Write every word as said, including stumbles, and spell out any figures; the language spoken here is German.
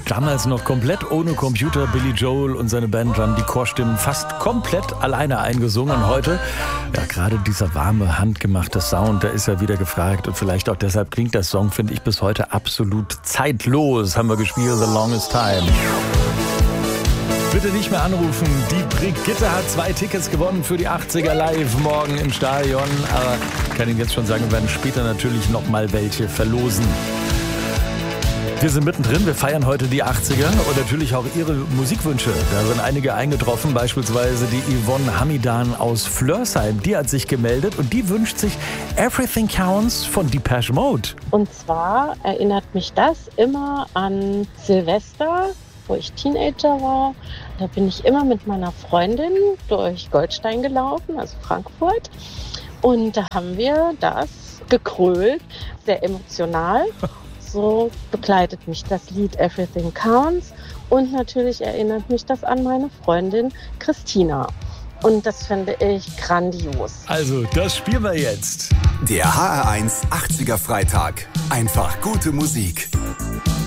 Damals noch komplett ohne Computer. Billy Joel und seine Band haben die Chorstimmen fast komplett alleine eingesungen. Heute, ja, gerade dieser warme, handgemachte Sound, der ist ja wieder gefragt. Und vielleicht auch deshalb klingt der Song, finde ich, bis heute absolut zeitlos. Haben wir gespielt, The Longest Time. Bitte nicht mehr anrufen. Die Brigitte hat zwei Tickets gewonnen für die achtziger Live morgen im Stadion. Aber ich kann Ihnen jetzt schon sagen, wir werden später natürlich noch mal welche verlosen. Wir sind mittendrin, wir feiern heute die achtziger und natürlich auch Ihre Musikwünsche. Da sind einige eingetroffen, beispielsweise die Yvonne Hamidan aus Flörsheim. Die hat sich gemeldet und die wünscht sich Everything Counts von Depeche Mode. Und zwar erinnert mich das immer an Silvester, wo ich Teenager war. Da bin ich immer mit meiner Freundin durch Goldstein gelaufen, also Frankfurt. Und da haben wir das gekrölt, sehr emotional. So begleitet mich das Lied Everything Counts und natürlich erinnert mich das an meine Freundin Christina. Und das finde ich grandios. Also, das spielen wir jetzt. Der H R eins achtziger Freitag. Einfach gute Musik.